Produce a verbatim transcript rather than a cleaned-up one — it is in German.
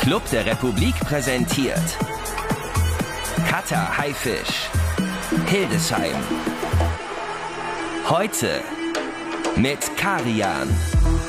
Club der Republik präsentiert Cutter Haifisch, Hildesheim. Heute mit Karian.